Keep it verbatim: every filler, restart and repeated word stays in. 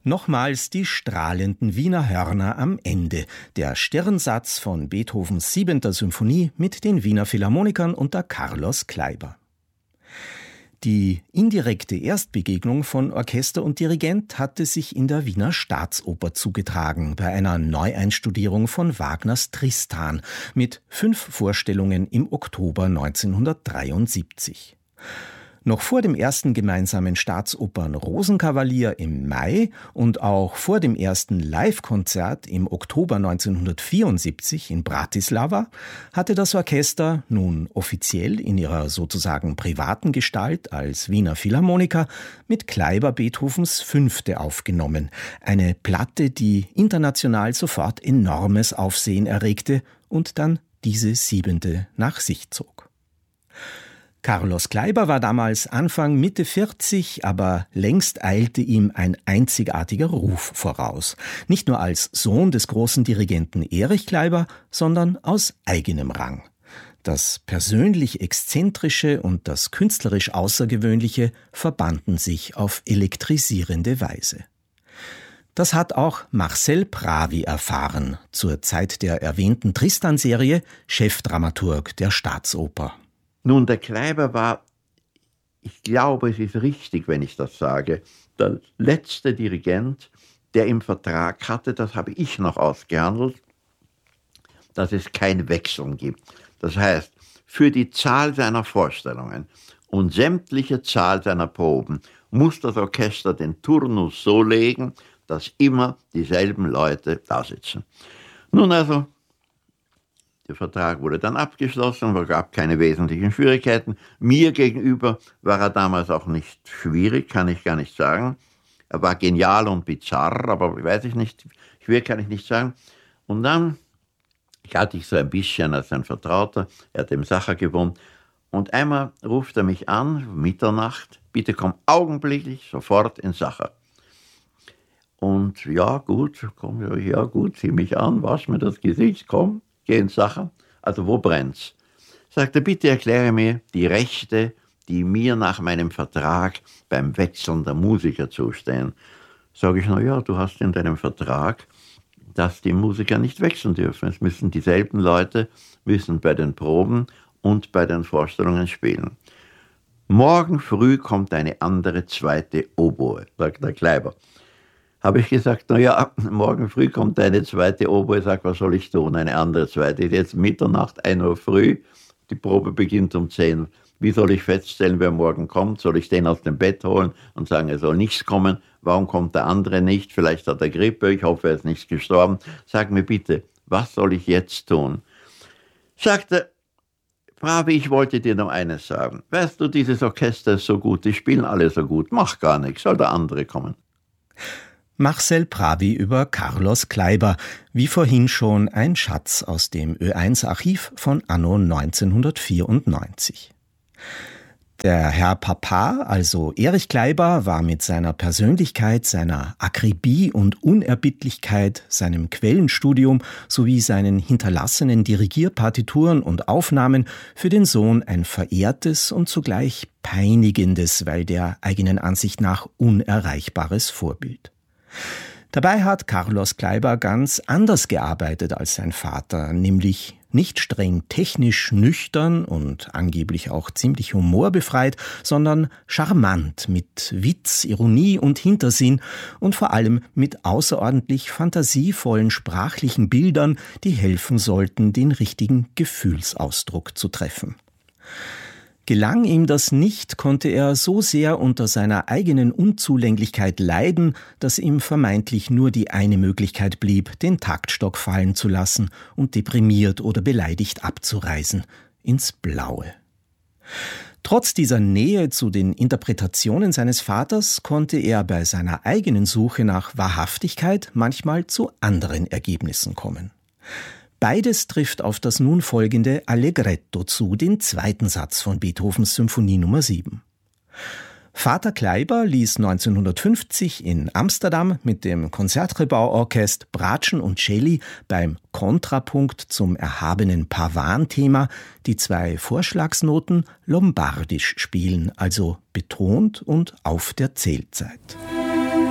Nochmals die strahlenden Wiener Hörner am Ende. Der Stirnsatz von Beethovens siebenter Symphonie mit den Wiener Philharmonikern unter Carlos Kleiber. Die indirekte Erstbegegnung von Orchester und Dirigent hatte sich in der Wiener Staatsoper zugetragen, bei einer Neueinstudierung von Wagners Tristan mit fünf Vorstellungen im Oktober neunzehnhundertdreiundsiebzig. Noch vor dem ersten gemeinsamen Staatsopern Rosenkavalier im Mai und auch vor dem ersten Live-Konzert im Oktober neunzehnhundertvierundsiebzig in Bratislava hatte das Orchester, nun offiziell in ihrer sozusagen privaten Gestalt als Wiener Philharmoniker, mit Kleiber Beethovens Fünfte aufgenommen. Eine Platte, die international sofort enormes Aufsehen erregte und dann diese Siebente nach sich zog. Carlos Kleiber war damals Anfang Mitte vierzig, aber längst eilte ihm ein einzigartiger Ruf voraus. Nicht nur als Sohn des großen Dirigenten Erich Kleiber, sondern aus eigenem Rang. Das persönlich Exzentrische und das künstlerisch Außergewöhnliche verbanden sich auf elektrisierende Weise. Das hat auch Marcel Pravi erfahren, zur Zeit der erwähnten Tristan-Serie Chefdramaturg der Staatsoper. Nun, der Kleiber war, ich glaube, es ist richtig, wenn ich das sage, der letzte Dirigent, der im Vertrag hatte, das habe ich noch ausgehandelt, dass es kein Wechseln gibt. Das heißt, für die Zahl seiner Vorstellungen und sämtliche Zahl seiner Proben muss das Orchester den Turnus so legen, dass immer dieselben Leute da sitzen. Nun also, der Vertrag wurde dann abgeschlossen, es gab keine wesentlichen Schwierigkeiten. Mir gegenüber war er damals auch nicht schwierig, kann ich gar nicht sagen. Er war genial und bizarr, aber weiß ich nicht, schwierig kann ich nicht sagen. Und dann galt ich so ein bisschen als ein Vertrauter, er hat im Sacher gewohnt. Und einmal ruft er mich an, Mitternacht, bitte komm augenblicklich sofort in Sacher. Und ja gut, komm, ja gut, zieh mich an, wasch mir das Gesicht, komm. Geh in Sachen, also wo brennt's? Sagt er, bitte erkläre mir die Rechte, die mir nach meinem Vertrag beim Wechseln der Musiker zustehen. Sag ich, na ja, du hast in deinem Vertrag, dass die Musiker nicht wechseln dürfen. Es müssen dieselben Leute, müssen bei den Proben und bei den Vorstellungen spielen. Morgen früh kommt eine andere zweite Oboe, sagt der Kleiber. Habe ich gesagt, na ja, morgen früh kommt eine zweite Oboe, sagt, was soll ich tun? Eine andere zweite. Jetzt Mitternacht, ein Uhr früh, die Probe beginnt um zehn. Wie soll ich feststellen, wer morgen kommt? Soll ich den aus dem Bett holen und sagen, er soll nichts kommen? Warum kommt der andere nicht? Vielleicht hat er Grippe, ich hoffe, er ist nicht gestorben. Sag mir bitte, was soll ich jetzt tun? Sagte, Pravi, ich wollte dir noch eines sagen. Weißt du, dieses Orchester ist so gut, die spielen alle so gut. Mach gar nichts, soll der andere kommen. Marcel Pravi über Carlos Kleiber, wie vorhin schon ein Schatz aus dem Ö eins Archiv von anno neunzehnhundertvierundneunzig. Der Herr Papa, also Erich Kleiber, war mit seiner Persönlichkeit, seiner Akribie und Unerbittlichkeit, seinem Quellenstudium sowie seinen hinterlassenen Dirigierpartituren und Aufnahmen für den Sohn ein verehrtes und zugleich peinigendes, weil der eigenen Ansicht nach unerreichbares Vorbild. Dabei hat Carlos Kleiber ganz anders gearbeitet als sein Vater, nämlich nicht streng technisch nüchtern und angeblich auch ziemlich humorbefreit, sondern charmant mit Witz, Ironie und Hintersinn und vor allem mit außerordentlich fantasievollen sprachlichen Bildern, die helfen sollten, den richtigen Gefühlsausdruck zu treffen. Gelang ihm das nicht, konnte er so sehr unter seiner eigenen Unzulänglichkeit leiden, dass ihm vermeintlich nur die eine Möglichkeit blieb, den Taktstock fallen zu lassen und deprimiert oder beleidigt abzureisen, ins Blaue. Trotz dieser Nähe zu den Interpretationen seines Vaters konnte er bei seiner eigenen Suche nach Wahrhaftigkeit manchmal zu anderen Ergebnissen kommen. Beides trifft auf das nun folgende Allegretto zu, den zweiten Satz von Beethovens Symphonie Nummer sieben. Vater Kleiber ließ neunzehnhundertfünfzig in Amsterdam mit dem Concertgebouw-Orchester Bratzen und Celli beim Kontrapunkt zum erhabenen Pavan-Thema die zwei Vorschlagsnoten lombardisch spielen, also betont und auf der Zählzeit.